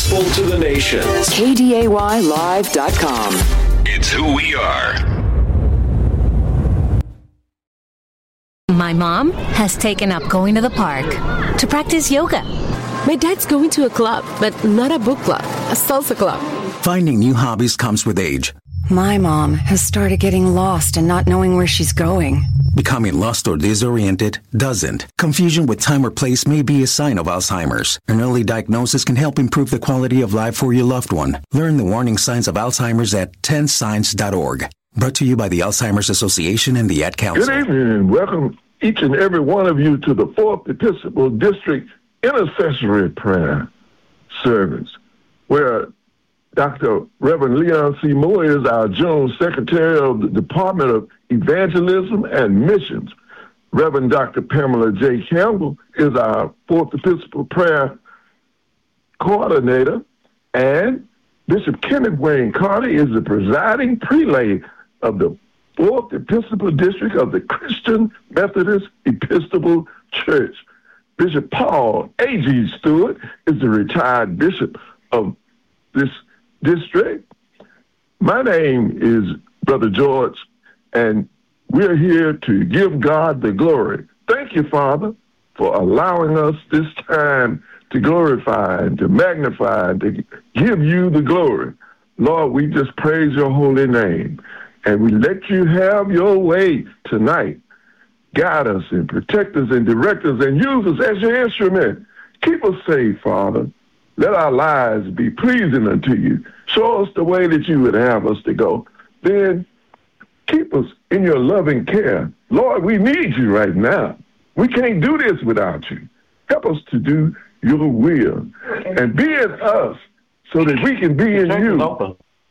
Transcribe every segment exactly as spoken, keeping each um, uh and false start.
gospel to the nations. K D A Y live dot com. It's who we are. My mom has taken up going to the park to practice yoga. My dad's going to a club, but not a book club, a salsa club. Finding new hobbies comes with age. My mom has started getting lost and not knowing where she's going. Becoming lost or disoriented doesn't. Confusion with time or place may be a sign of Alzheimer's. An early diagnosis can help improve the quality of life for your loved one. Learn the warning signs of Alzheimer's at ten signs dot org. Brought to you by the Alzheimer's Association and the Ad Council. Good evening and welcome each and every one of you to the fourth Episcopal District Intercessory Prayer Service, where Doctor Reverend Leon C. Moore is our General Secretary of the Department of Evangelism and Missions. Reverend Doctor Pamela J. Campbell is our fourth Episcopal Prayer Coordinator, and Bishop Kenneth Wayne Carter is the presiding prelate of the fourth Episcopal District of the Christian Methodist Episcopal Church. Bishop Paul A G. Stewart is the retired bishop of this district. My name is Brother George, and we're here to give God the glory. Thank you, Father, for allowing us this time to glorify and to magnify and to give you the glory. Lord, we just praise your holy name, and we let you have your way tonight. Guide us and protect us and direct us and use us as your instrument. Keep us safe, Father. Let our lives be pleasing unto you. Show us the way that you would have us to go. Then keep us in your loving care. Lord, we need you right now. We can't do this without you. Help us to do your will and be in us so that we can be in you.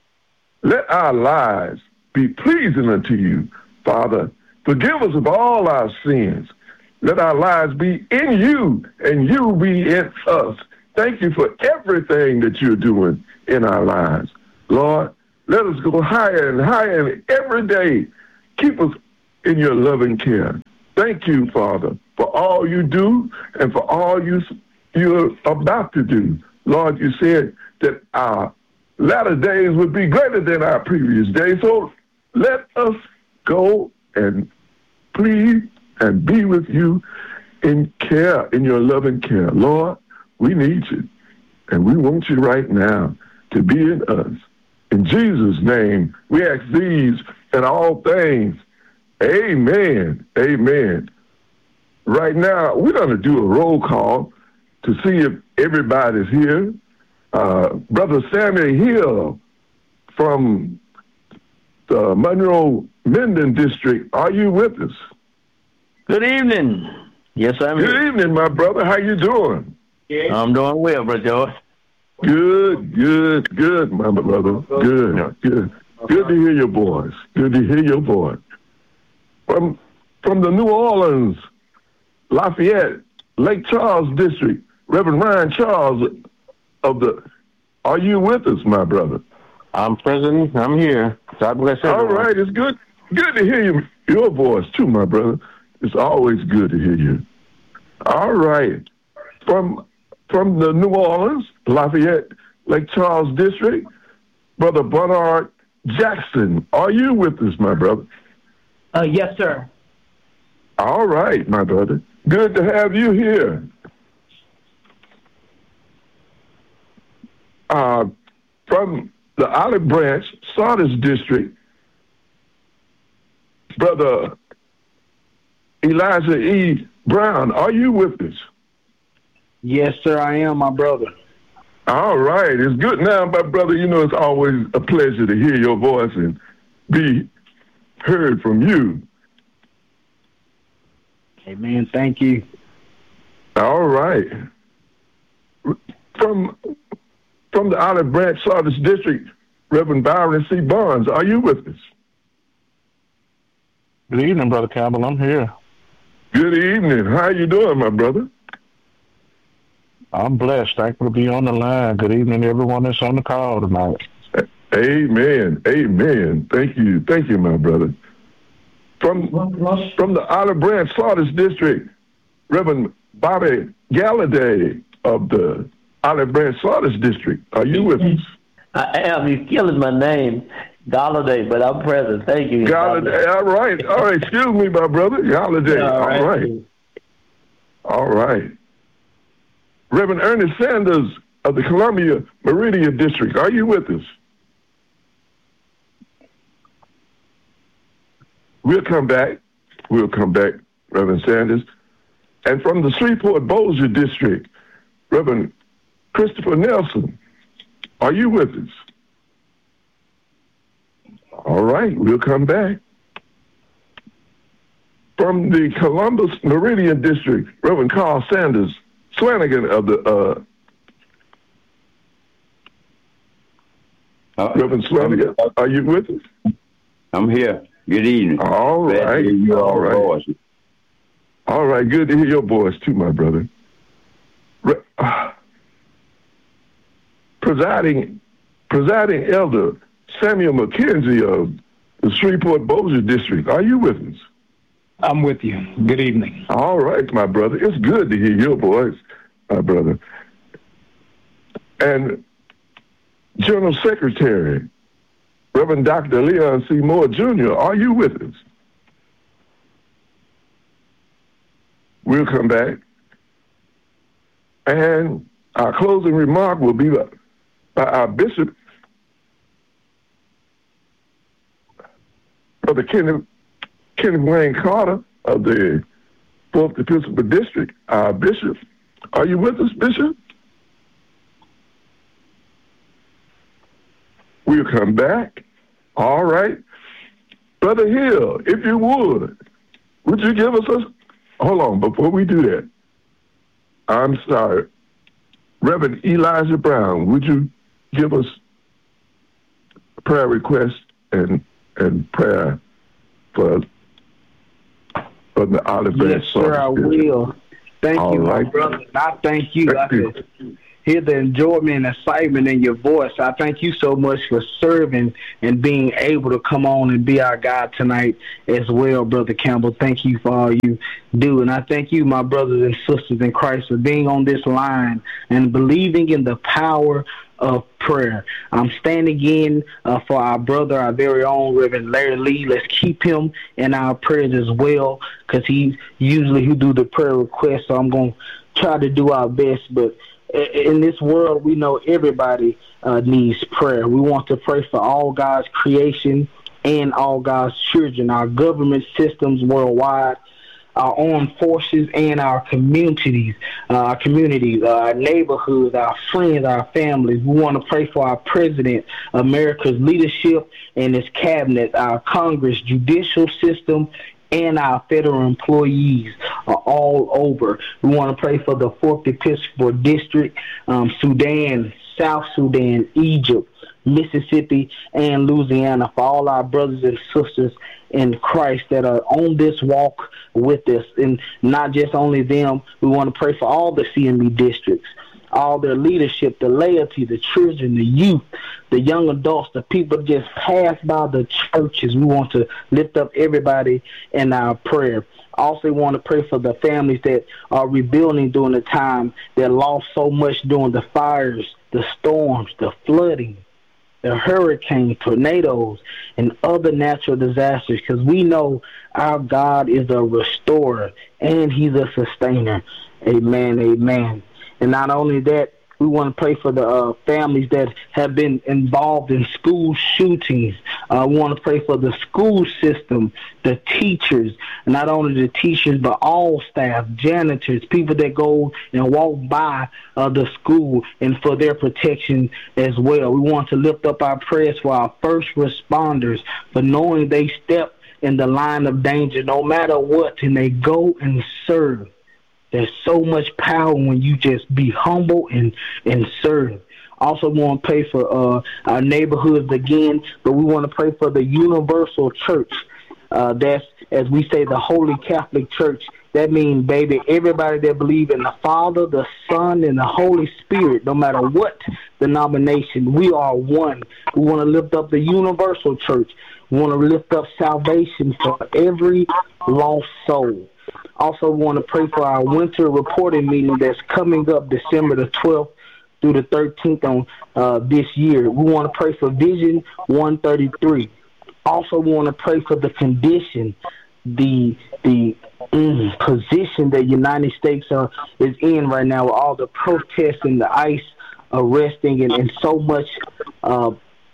Let our lives be pleasing unto you, Father. Forgive us of all our sins. Let our lives be in you and you be in us. Thank you for everything that you're doing in our lives. Lord, let us go higher and higher every day. Keep us in your loving care. Thank you, Father, for all you do and for all you, you're about to do. Lord, you said that our latter days would be greater than our previous days. So let us go and please and be with you in care, in your loving care. Lord, we need you, and we want you right now to be in us. In Jesus' name, we ask these and all things. Amen. Amen. Right now, we're going to do a roll call to see if everybody's here. Uh, Brother Samuel Hill from the Monroe Minden District, are you with us? Good evening. Yes, I'm Good here. Good evening, my brother. How you doing? I'm doing well, Brother George. Good, good, good, my brother. Good, good. Good to hear your voice. Good to hear your voice. From from the New Orleans, Lafayette, Lake Charles District, Reverend Ryan Charles of the, are you with us, my brother? I'm present. I'm here. God bless everyone. All right, it's good. Good to hear you, your voice too, my brother. It's always good to hear you. All right. From from the New Orleans, Lafayette, Lake Charles District, Brother Bernard Jackson, are you with us, my brother? Uh, yes, sir. All right, my brother. Good to have you here. Uh, from the Olive Branch, Sardis District, Brother Elijah E. Brown, are you with us? Yes, sir, I am, my brother. All right. It's good now, my brother. You know, it's always a pleasure to hear your voice and be heard from you. Amen. Thank you. All right. From from the Olive Branch Sardis District, Reverend Byron C. Barnes, are you with us? Good evening, Brother Campbell. I'm here. Good evening. How you doing, my brother? I'm blessed. Thankful to be on the line. Good evening to everyone that's on the call tonight. Amen. Amen. Thank you. Thank you, my brother. From from the Olive Branch Sardis District, Reverend Bobby Galladay of the Olive Branch Sardis District. Are you with us? I am. You're killing my name. Galladay, but I'm present. Thank you. Galladay. All right. All right. Excuse me, my brother. Galladay. All, All right. right. All right. Reverend Ernest Sanders of the Columbia Meridian District. Are you with us? We'll come back. We'll come back, Reverend Sanders. And from the Shreveport-Bossier District, Reverend Christopher Nelson. Are you with us? All right, we'll come back. From the Columbus Meridian District, Reverend Carl Sanders Swanigan of the uh, uh, Reverend Swanigan, are you with us? I'm here. Good evening. All right. You all right. Voice. All right. Good to hear your voice too, my brother. Re- uh, presiding, presiding elder Samuel McKenzie of the Shreveport-Bossier District. Are you with us? I'm with you. Good evening. All right, my brother. It's good to hear your voice, my brother. And General Secretary, Reverend Doctor Leon C. Moore, Junior, are you with us? We'll come back. And our closing remark will be by, by our bishop, Brother Kenneth, Kenneth Wayne Carter of the fourth Episcopal District, our bishop. Are you with us, Bishop? We'll come back. All right. Brother Hill, if you would, would you give us a... Hold on, before we do that, I'm sorry. Reverend Elijah Brown, would you give us a prayer request and and prayer for, for the Olive Branch? Yes, sir, I will. Thank All you, right. my brother. I thank you. Thank I you. could hear the enjoyment and excitement in your voice. I thank you so much for serving and being able to come on and be our God tonight as well, Brother Campbell. Thank you for all you do. And I thank you, my brothers and sisters in Christ, for being on this line and believing in the power of prayer. I'm standing in uh, for our brother, our very own Reverend Larry Lee. Let's keep him in our prayers as well, because he usually who do the prayer request. So I'm going to try to do our best. But in this world, we know everybody uh, needs prayer. We want to pray for all God's creation and all God's children, our government systems worldwide, our armed forces, and our communities, uh, our communities, uh, our neighborhoods, our friends, our families. We want to pray for our president, America's leadership and his cabinet, our Congress, judicial system, and our federal employees are all over. We want to pray for the fourth Episcopal District, um, Sudan, South Sudan, Egypt, Mississippi, and Louisiana, for all our brothers and sisters in Christ that are on this walk with us. And not just only them, we want to pray for all the C M E districts, all their leadership, the laity, the children, the youth, the young adults, the people that just pass by the churches. We want to lift up everybody in our prayer. Also want to pray for the families that are rebuilding during the time that lost so much during the fires, the storms, the flooding, the hurricanes, tornadoes, and other natural disasters, because we know our God is a restorer and he's a sustainer. Amen, amen. And not only that, we want to pray for the uh, families that have been involved in school shootings. Uh, we want to pray for the school system, the teachers, and not only the teachers, but all staff, janitors, people that go and walk by uh, the school, and for their protection as well. We want to lift up our prayers for our first responders, for knowing they step in the line of danger no matter what, and they go and serve. There's so much power when you just be humble and, and serve. Also want to pray for uh, our neighborhoods again, but we want to pray for the universal church. Uh, that's, as we say, the Holy Catholic Church. That means, baby, everybody that believes in the Father, the Son, and the Holy Spirit, no matter what denomination, we are one. We want to lift up the universal church. We want to lift up salvation for every lost soul. Also want to pray for our winter reporting meeting that's coming up December the twelfth through the thirteenth on uh, this year. We want to pray for Vision one thirty-three. Also, we want to pray for the condition, the the mm, position that United States are, is in right now with all the protests and the ICE arresting and, and so much uh,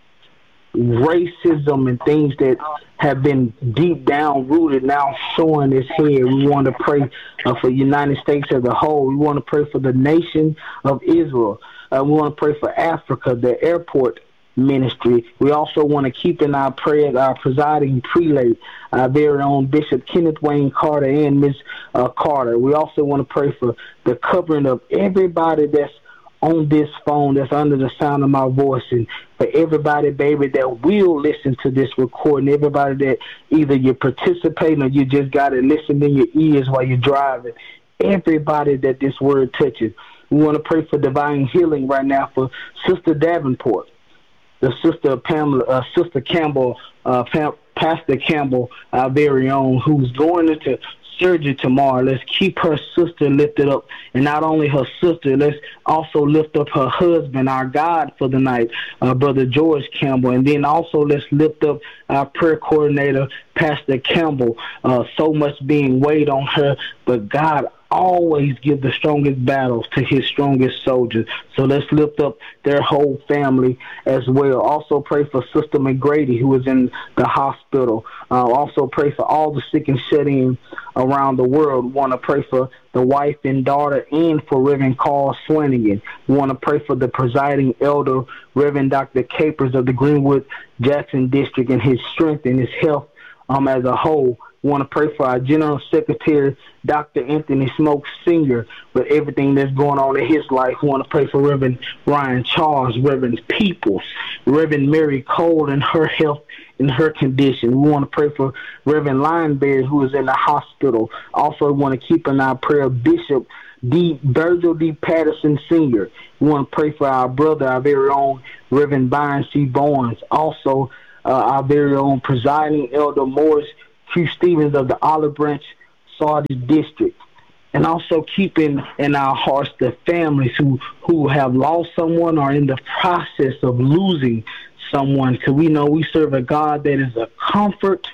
racism and things that have been deep down rooted now showing its head. We want to pray uh, for the United States as a whole. We want to pray for the nation of Israel. Uh, we want to pray for Africa, the airport ministry. We also want to keep in our prayers our presiding prelate, our very own Bishop Kenneth Wayne Carter and Miz Uh, Carter. We also want to pray for the covering of everybody that's on this phone, that's under the sound of my voice, and for everybody, baby, that will listen to this recording, everybody that either you're participating or you just got it listening in your ears while you're driving, everybody that this word touches. We want to pray for divine healing right now for Sister Davenport, the Sister Pamela, uh, Sister Campbell, uh, Pam, Pastor Campbell, our very own, who's going into surgery tomorrow. Let's keep her sister lifted up, and not only her sister, let's also lift up her husband, our God for the night, uh, Brother George Campbell, and then also let's lift up our prayer coordinator, Pastor Campbell. Uh, so much being weighed on her, but God always give the strongest battles to his strongest soldiers. So let's lift up their whole family as well. Also pray for Sister McGrady, who is in the hospital. Uh, also pray for all the sick and shut in around the world. We want to pray for the wife and daughter and for Reverend Carl Swanigan. We want to pray for the presiding elder, Reverend Doctor Capers of the Greenwood Jackson District, and his strength and his health um, as a whole. We want to pray for our General Secretary, Doctor Anthony Smokes Senior, with everything that's going on in his life. We want to pray for Reverend Ryan Charles, Reverend Peoples, Reverend Mary Cole and her health and her condition. We want to pray for Reverend Lionberry, who is in the hospital. Also, we want to keep in our prayer Bishop D. Virgil D. Patterson Senior We want to pray for our brother, our very own Reverend Byron C. Barnes. Also, uh, our very own presiding elder Morris Q. Stevens of the Olive Branch Sardis District. And also keeping in our hearts the families who, who have lost someone or in the process of losing someone, because we know we serve a God that is a comfort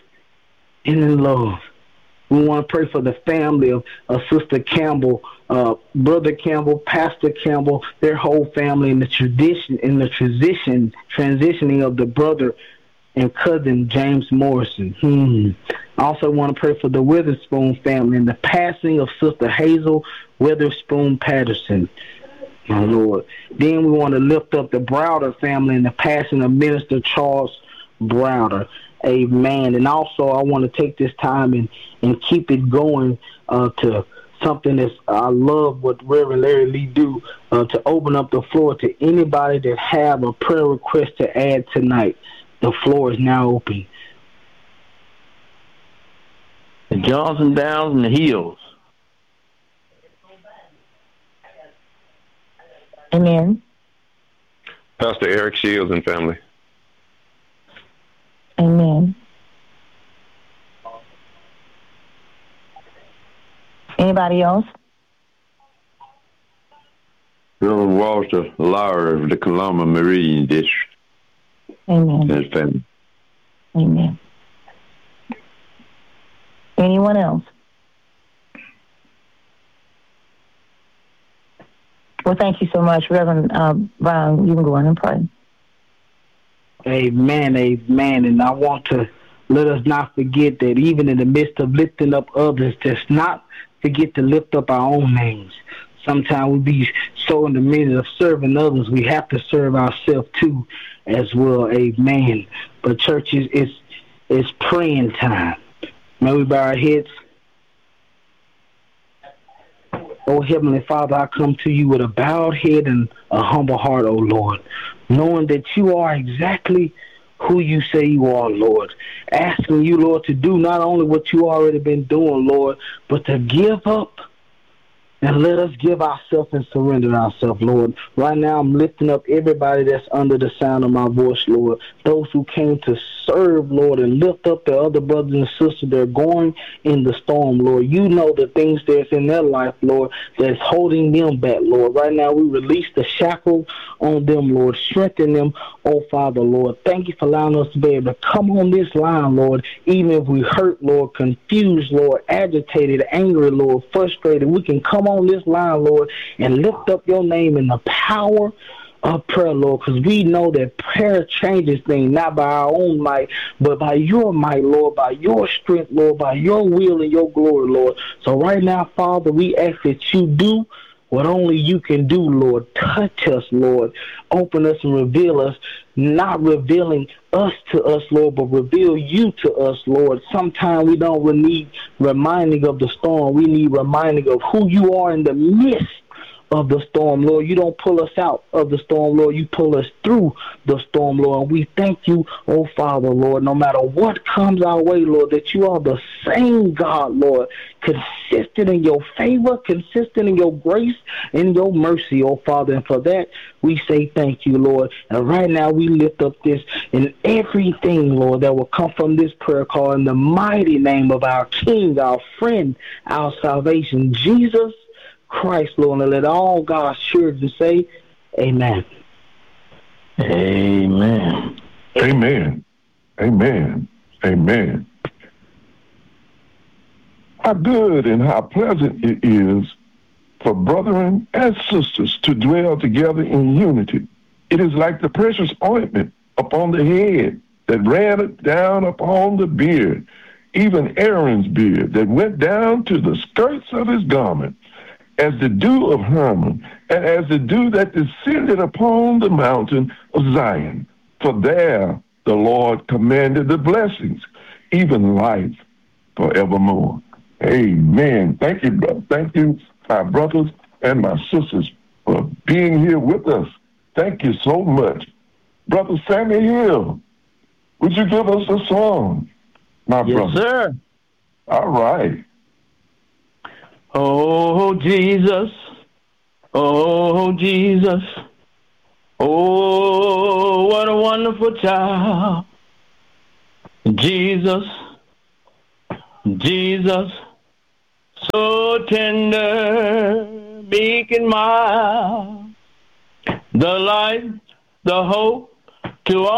and in love. We want to pray for the family of, of Sister Campbell, uh, Brother Campbell, Pastor Campbell, their whole family in the tradition, in the transition, transitioning of the brother and cousin James Morrison. Hmm. I also want to pray for the Witherspoon family and the passing of Sister Hazel Witherspoon Patterson. My Lord. Then we want to lift up the Browder family and the passing of Minister Charles Browder. Amen. And also I want to take this time and, and keep it going uh, to something that I love what Reverend Larry Lee do, uh, to open up the floor to anybody that have a prayer request to add tonight. The floor is now open. The Johnson Downs and the Hills. Amen. Pastor Eric Shields and family. Amen. Anybody else? Brother Walter Lauer of the Coloma Meridian District. Amen. And his family. Amen. Anyone else? Well, thank you so much, Reverend uh, Brown. You can go on and pray. Amen, amen. And I want to let us not forget that even in the midst of lifting up others, just not forget to lift up our own names. Sometimes we be so in the midst of serving others, we have to serve ourselves too as well. Amen. But church, is it's, it's praying time. May we bow our heads. Oh, Heavenly Father, I come to you with a bowed head and a humble heart, oh Lord, knowing that you are exactly who you say you are, Lord. Asking you, Lord, to do not only what you already been doing, Lord, but to give up And let us give ourselves and surrender ourselves, Lord. Right now, I'm lifting up everybody that's under the sound of my voice, Lord. Those who came to serve, Lord, and lift up the other brothers and sisters that are going in the storm, Lord. You know the things that's in their life, Lord, that's holding them back, Lord. Right now, we release the shackles on them, Lord. Strengthen them, oh Father, Lord. Thank you for allowing us to be able to come on this line, Lord, even if we hurt, Lord, confused, Lord, agitated, angry, Lord, frustrated. We can come on this line, Lord, and lift up your name in the power of prayer, Lord, because we know that prayer changes things, not by our own might, but by your might, Lord, by your strength, Lord, by your will and your glory, Lord. So right now, Father, we ask that you do what only you can do, Lord. Touch us, Lord. Open us and reveal us, not revealing us to us, Lord, but reveal you to us, Lord. Sometimes we don't need reminding of the storm. We need reminding of who you are in the midst of the storm, Lord. You don't pull us out of the storm, Lord. You pull us through the storm, Lord. And we thank you, oh Father, Lord, no matter what comes our way, Lord, that you are the same God, Lord, consistent in your favor, consistent in your grace and your mercy, oh Father. And for that, we say thank you, Lord. And right now, we lift up this and everything, Lord, that will come from this prayer call in the mighty name of our King, our friend, our salvation, Jesus Christ, Lord, and let all God's children say, amen. Amen. Amen. Amen. Amen. How good and how pleasant it is for brethren and sisters to dwell together in unity. It is like the precious ointment upon the head that ran down upon the beard, even Aaron's beard that went down to the skirts of his garment, as the dew of Hermon, and as the dew that descended upon the mountain of Zion. For there the Lord commanded the blessings, even life forevermore. Amen. Thank you, brother. Thank you, my brothers and my sisters, for being here with us. Thank you so much. Brother Sammy Hill, would you give us a song, my yes, brother? Yes, sir. All right. Oh, Jesus, oh, Jesus, oh, what a wonderful child. Jesus, Jesus, so tender, meek and mild, the light, the hope to all.